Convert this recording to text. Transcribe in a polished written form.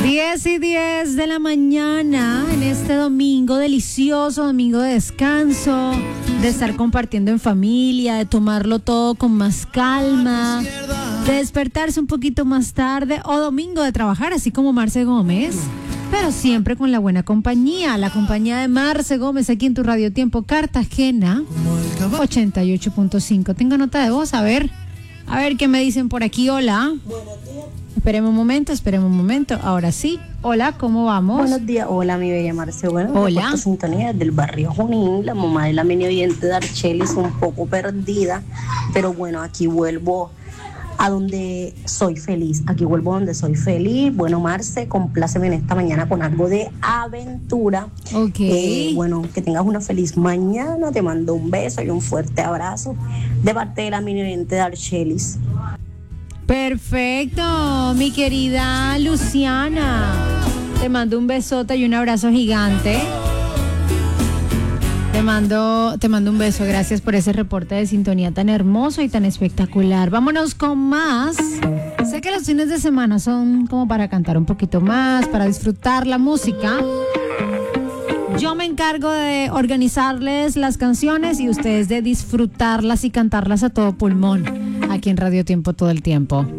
10:10 de la mañana en este domingo delicioso, domingo de descanso, de estar compartiendo en familia, de tomarlo todo con más calma, de despertarse un poquito más tarde o domingo de trabajar, así como Marce Gómez, pero siempre con la buena compañía, la compañía de Marce Gómez aquí en tu Radio Tiempo Cartagena 88.5. Tengo nota de voz, a ver qué me dicen por aquí. Hola. Esperemos un momento. Ahora sí. Hola, ¿cómo vamos? Buenos días. Hola, mi bella Marce. Bueno, hola. Sintonía del barrio Junín, la mamá de la mini oyente de Archelis, un poco perdida, pero bueno, aquí vuelvo a donde soy feliz. Bueno, Marce, compláceme en esta mañana con algo de aventura. Ok. Bueno, que tengas una feliz mañana. Te mando un beso y un fuerte abrazo de parte de la mini oyente de Archelis. Perfecto, mi querida Luciana. Te mando un besote y un abrazo gigante. Te mando un beso. Gracias por ese reporte de sintonía tan hermoso y tan espectacular. Vámonos con más. Sé que los fines de semana son como para cantar un poquito más, para disfrutar la música. Yo me encargo de organizarles las canciones y ustedes de disfrutarlas y cantarlas a todo pulmón aquí en Radio Tiempo todo el tiempo.